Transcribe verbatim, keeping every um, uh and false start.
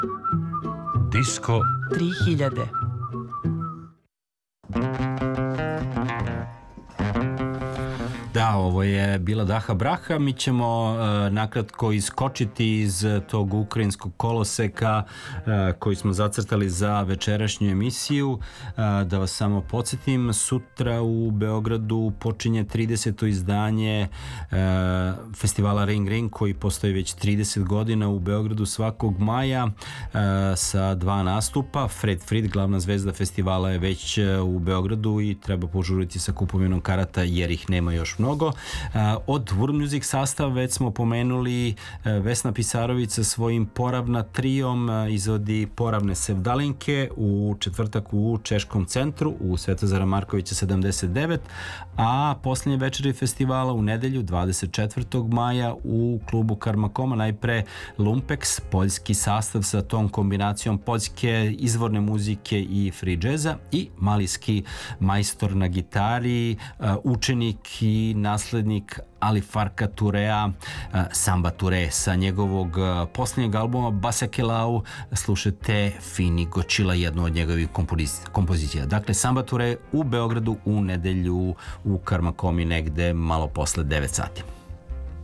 Disko tri hiljade. Da, ovo je bila Daha Braha. Mi ćemo uh, nakratko iskočiti iz tog ukrajinskog koloseka uh, koji smo zacrtali za večerašnju emisiju. Uh, da vas samo podsjetim, sutra u Beogradu počinje trideseto izdanje uh, festivala Ring Ring koji postoji već trideset godina u Beogradu svakog maja uh, sa dva nastupa. Fred Frid, glavna zvezda festivala, je već uh, u Beogradu i treba požuriti sa kupovinom karata jer ih nema još mnogo. Od World Music sastav već smo pomenuli Vesna Pisarović sa svojim Poravna trijom izvodi Poravne sevdalinke u četvrtak u Češkom centru u Svetozara Markovića sedamdeset devet, a posljednje večeri festivala u nedelju dvadeset četvrtog maja u klubu Karmakoma najpre Lumpex, poljski sastav sa tom kombinacijom poljske izvorne muzike i free jazza, i malijski majstor na gitari, učenik i naslednik Ali Farka Turea, Samba Ture, sa njegovog posljednjeg albuma Basakelau slušate Fini Gočila, jednu od njegovih kompozicija. Dakle, Samba Ture u Beogradu u nedelju u Karmakomi negde malo posle devet sati.